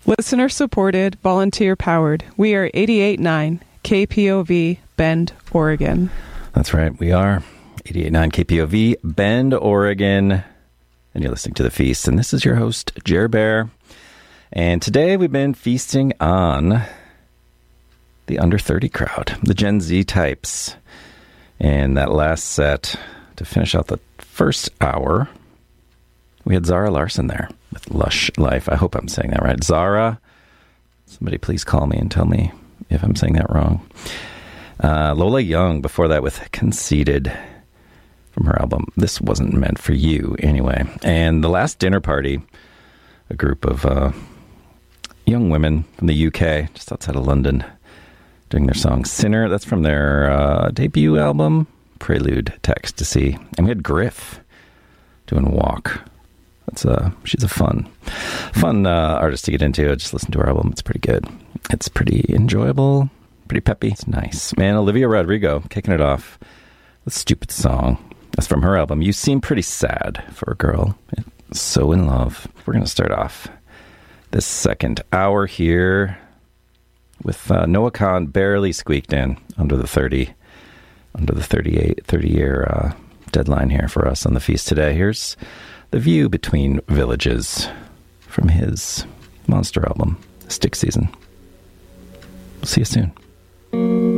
Listener supported, volunteer powered. We are 88.9 KPOV, Bend, Oregon. That's right. We are 88.9 KPOV, Bend, Oregon. And you're listening to The Feast. And this is your host, Jer Bear. And today we've been feasting on the under 30 crowd, the Gen Z types. And that last set, to finish out the first hour, we had Zara Larsson there with Lush Life. I hope I'm saying that right. Zara, somebody please call me and tell me if I'm saying that wrong. Lola Young before that with Conceited from her album This Wasn't Meant for You anyway. And the last dinner party, a group of young women from the UK, just outside of London, doing their song Sinner. That's from their debut album, Prelude to Ecstasy. And we had Griff doing Walk. She's a fun artist to get into. Just listen to her album. It's pretty good. It's pretty enjoyable, pretty peppy. It's nice. Man, Olivia Rodrigo kicking it off with Stupid Song. That's from her album. You Seem Pretty Sad for a Girl. So in Love. We're going to start off this second hour here with Noah Kahan barely squeaked in under the 30-year deadline here for us on The Feast today. Here's The View Between Villages from his monster album, Stick Season. We'll see you soon.